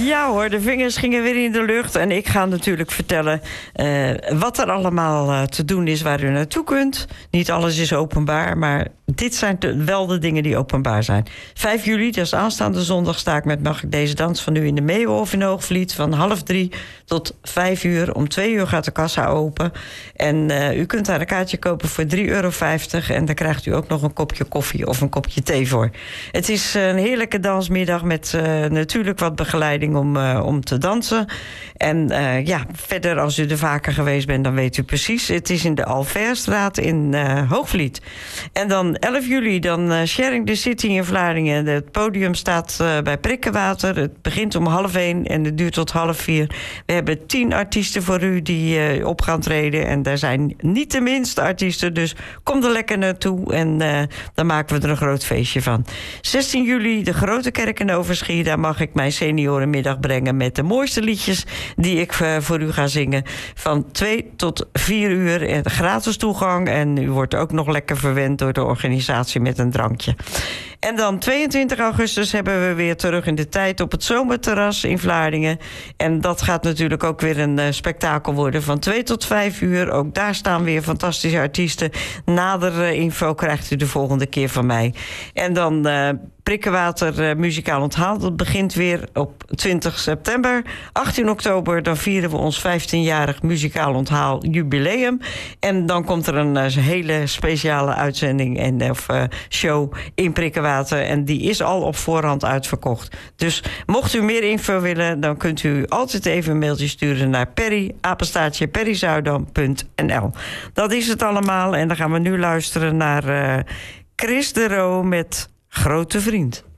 Ja hoor, de vingers gingen weer in de lucht. En ik ga natuurlijk vertellen wat er allemaal te doen is waar u naartoe kunt. Niet alles is openbaar, maar dit zijn wel de dingen die openbaar zijn. 5 juli, dat is aanstaande zondag, sta ik met Mag ik deze dans van u in de Meeuwenhof in Hoogvliet. Van 2:30 tot 5 uur. Om 2 uur gaat de kassa open. En u kunt daar een kaartje kopen voor €3,50. En daar krijgt u ook nog een kopje koffie of een kopje thee voor. Het is een heerlijke dansmiddag met natuurlijk wat begeleiding om te dansen. En verder, als u er vaker geweest bent, dan weet u precies. Het is in de Alverstraat in Hoogvliet. En dan 11 juli, dan Sharing the City in Vlaardingen. Het podium staat bij Prikkenwater. Het begint om 1:30 en het duurt tot 3:30. We hebben 10 artiesten voor u die op gaan treden. En daar zijn niet de minste artiesten, dus kom er lekker naartoe. En dan maken we er een groot feestje van. 16 juli, de Grote Kerk in Overschie. Daar mag ik mijn seniorenmiddag brengen met de mooiste liedjes die ik voor u ga zingen. Van 2 tot 4 uur. En gratis toegang. En u wordt ook nog lekker verwend door de organisatie met een drankje. En dan 22 augustus hebben we weer terug in de tijd op het Zomerterras in Vlaardingen. En dat gaat natuurlijk ook weer een spektakel worden van 2 tot 5 uur. Ook daar staan weer fantastische artiesten. Nader info krijgt u de volgende keer van mij. En dan Prikkenwater muzikaal onthaal. Dat begint weer op 20 september. 18 oktober, dan vieren we ons 15-jarig muzikaal onthaal jubileum. En dan komt er een hele speciale uitzending en show in Prikkenwater. En die is al op voorhand uitverkocht. Dus mocht u meer info willen, dan kunt u altijd even een mailtje sturen naar perry@perryzuidam.nl. Dat is het allemaal. En dan gaan we nu luisteren naar Chris de Roo met Grote Vriend.